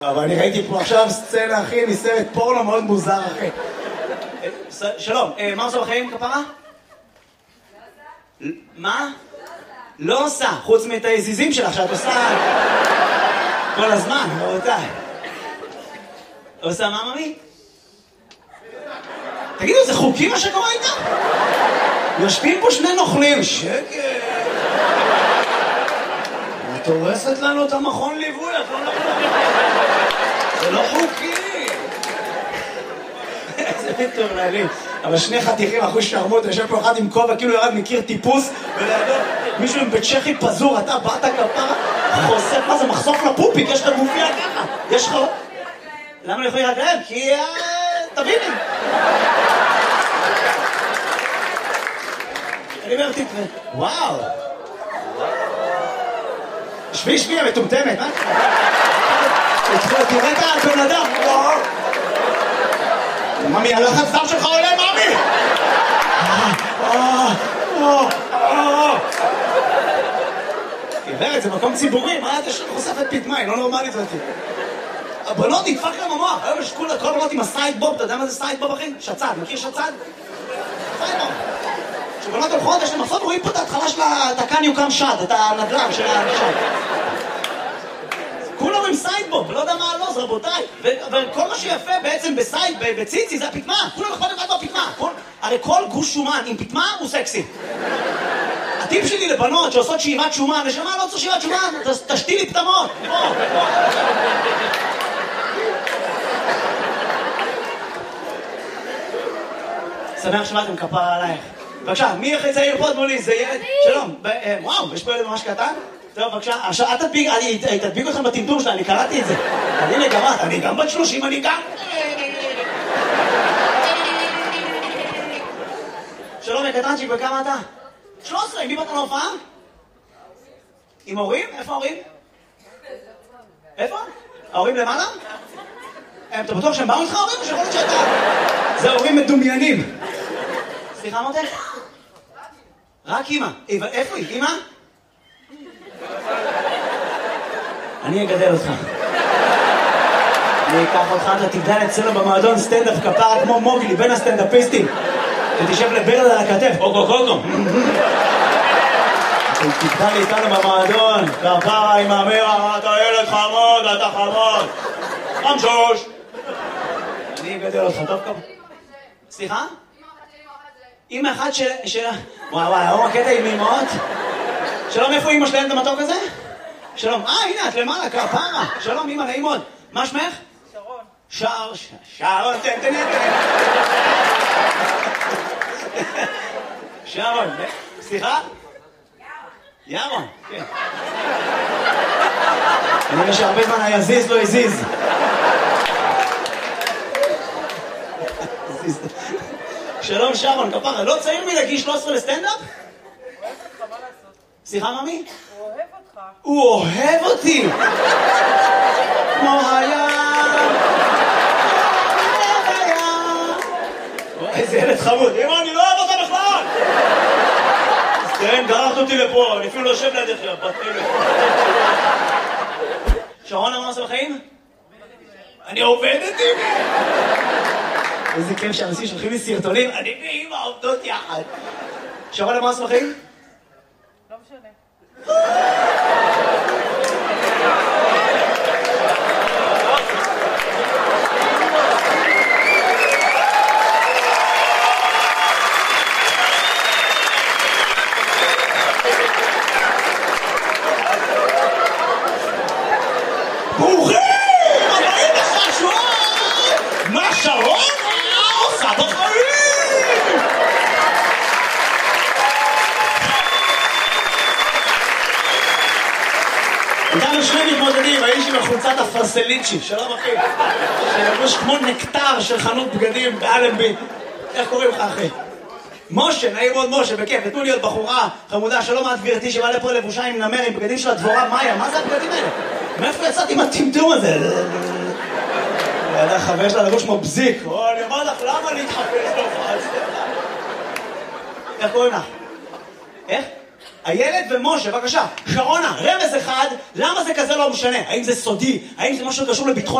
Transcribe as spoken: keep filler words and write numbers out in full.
אבל אני ראיתי פה עכשיו סצנה, אחי, מסרט פורנו מאוד מוזר, אחי. שלום, מה עושה בחיים, כפרה? מה? לא עושה, חוץ מאת היזיזים שלך שאת עושה כל הזמן, רבותיי. עושה מה, ממי? תגידו, זה חוקי מה שקורה איתה? יושבים פה שני נוכלים, שקט. את הורסת לנו את המכון ליווי, את לא נכונה. זה לא חוקי. איזה מטורללים. אבל שני חתיכים, אחוז שרמות, יושב פה אחד עם כובע, כאילו ירד מכיר טיפוס, ולידו מישהו עם בצ'כי פזור, אתה באת כפרה, חושף, מה זה, מחשוף לפופיק, יש לך גופיה ככה, יש לך... למה לא יכולים רגלם? כי... תביני. אני אומר, תתראה, וואו. שבי, שבי, המטומטמת, מה? תראה את הבן אדם, וואו. ממי, הלחץ דם שלך עולה, ממי! עיוורת, זה מקום ציבורי, מה אתה חושפת פתמה, היא לא נורמלית אותי. הבנות נדפק להם המוח, היום יש כל הבנות עם הסיידבוב, אתה יודע מה זה סיידבוב, אחי? שצד, מכיר שצד? סיידבוב. כשבנות הולכות, יש להם מחסות, רואים פה את ההתחלה של התקן יוקם שד, את הנדלם של השד. כולם עם סיידבוב, לא יודע מה הלוז, רבותיי. וכל מה שיפה בעצם בסייד, בציצי, זה הפתמה. כולם אכפת אחד בפתמה. הרי כל גוש שומן עם פתמה הוא סקסי. הטיפ שלי לבנות שעושות שאיבת שומן, נשמה לא צריך שאיבת שומן, תשתי לי פתמות. שמח שבאתם, כפרה עלייך. בבקשה, מי הכי צעיר פה מולי? זה ילד? שלום. וואו, יש פה ילד ממש קטן? טוב, בבקשה, עכשיו, אל תדביק, אני תדביק אתכם בטמטום שלה, אני קראתי את זה. הנה, גם את, אני גם בת שלושים, אני גם... שלום, קטנצ'יק, בכמה אתה? שלוש עשרה, עם מי באת להופעה? עם הורים? איפה ההורים? איפה? ההורים למעלה? אתה בטוח שהם באו איתך ההורים או שיכול להיות שאתה? זה הורים מדומיינים. סליחה, מותק? רק אמא. איפה היא? אמא? אני אגדל אותך. אני אקח אותך, אתה תגדל אצלנו במועדון סטנדאפ כפרה כמו מוגלי, בין הסטנדאפיסטים. ותשב לברד על הכתף, אוגו קוגו. תגדל איתנו במועדון, כפרה עם אמרה, אתה ילד חמוד, אתה חמוד. חמשוש. אני אגדל אותך, טוב כפרה. סליחה? אמא אחת של... וואו וואו, הוא הקטע עם אמאות? שלום, איפה אמא שלהם את המתוק הזה? שלום, אה, הנה, את למעלה, כפרה. שלום, אמא, נעים מאוד. מה שמך? שרון. שר, שרון, תן, תן, תן. שרון, סליחה? ירון. ירון, כן. אני רואה שהרבה זמן היזיז לא הזיז. שלום, שרון, כפרה. לא צעיר מלגיל שלוש עשרה לסטנדאפ? אוהב אותך, מה לעשות? סליחה, ממי? הוא אוהב אותך. הוא אוהב אותי! כמו הים! איזה ילד חמוד! אמא, אני לא אוהב אותה בכלל! אז תראה, גררת אותי לפה, אני אפילו לא יושב לידך, בת אלף. שרון, מה עושה בחיים? אני עובדת עם איזה כיף שאנשים שולחים לי סרטונים, אני ואמא עובדות יחד. שרון, מה עושה בחיים? לא משנה. ברוכים! הבאים לחשון! מה שרון עושה בחיים? איתנו שני מתמודדים, האיש עם החולצת הפרסליצ'י, שלום אחי, שלבוש כמו נקטר של חנות בגדים באלנבי. איך קוראים לך אחי? משה, נעים מאוד משה, בכיף, נתנו לי עוד בחורה חמודה, שלום את גברתי שבא לפה לבושה עם נמר, עם בגדים של הדבורה מאיה, מה זה הבגדים האלה? מאיפה יצאתי עם הטמטום הזה? ידע חבר שלה לבוש כמו בזיק, או אני אומר לך, למה להתחפש להופעה? איך קוראים לך? איך? הילד ומשה, בבקשה. שרונה, רמז אחד, למה זה כזה לא משנה? האם זה סודי? האם זה משהו קשור לביטחון